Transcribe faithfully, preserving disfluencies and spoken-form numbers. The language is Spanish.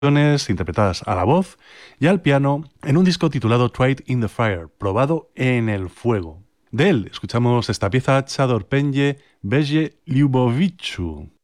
interpretadas a la voz y al piano en un disco titulado Tried in the Fire, probado en el fuego. De él escuchamos esta pieza Chador Penje Beje Liubovichu.